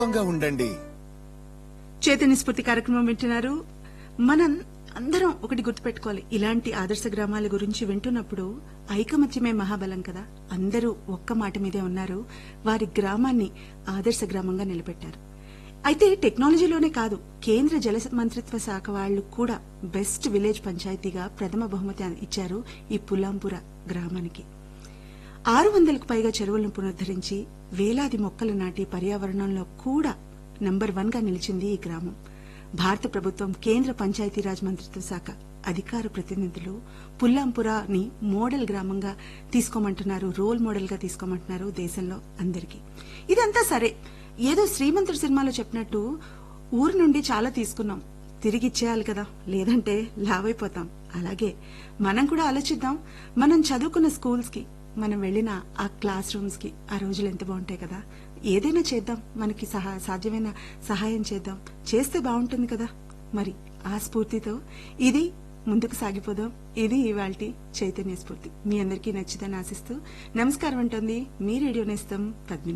ఉండండి. చైతన్య స్ఫూర్తి కార్యక్రమం వింటున్నారు. మనం అందరం ఒకటి గుర్తుపెట్టుకోవాలి, ఇలాంటి ఆదర్శ గ్రామాల గురించి వింటున్నప్పుడు ఐకమత్యమే మహాబలం కదా. అందరూ ఒక్క మాట మీదే ఉన్నారు, వారి గ్రామాన్ని ఆదర్శ గ్రామంగా నిలబెట్టారు. అయితే టెక్నాలజీలోనే కాదు, కేంద్ర జల మంత్రిత్వ శాఖ వాళ్లు కూడా బెస్ట్ విలేజ్ పంచాయతీగా ప్రథమ బహుమతి ఇచ్చారు ఈ పుల్లాంపుర గ్రామానికి. 600కు పైగా చెరువులను పునరుద్దరించి వేలాది మొక్కలు నాటి పర్యావరణంలో కూడా నంబర్ 1 గా నిలిచింది ఈ గ్రామం. భారత ప్రభుత్వం కేంద్ర పంచాయతీరాజ్ మంత్రిత్వ శాఖ అధికార ప్రతినిధులు పుల్లాంపురాని మోడల్ గ్రామంగా తీసుకోమంటున్నారు, రోల్ మోడల్ గా తీసుకోమంటున్నారు దేశంలో అందరికీ. ఇదంతా సరే, ఏదో శ్రీమంతుడు సినిమాలో చెప్పినట్టు ఊరు నుండి చాలా తీసుకున్నాం, తిరిగి ఇచ్చేయాలి కదా, లేదంటే లావైపోతాం. అలాగే మనం కూడా ఆలోచిద్దాం. మనం చదువుకున్న స్కూల్స్ కి, మనం వెళ్లిన ఆ క్లాస్ రూమ్స్ కి ఆ రోజులు ఎంత బాగుంటాయి కదా. ఏదైనా చేద్దాం, మనకి సాధ్యమైన సహాయం చేద్దాం, చేస్తే బాగుంటుంది కదా. మరి ఆ స్ఫూర్తితో ఇది ముందుకు సాగిపోదాం. ఇది ఇవాల్టి చైతన్య స్ఫూర్తి. మీ అందరికీ నచ్చిదని ఆశిస్తూ నమస్కారం అంటోంది మీ రేడియో నేస్తం పద్మిని.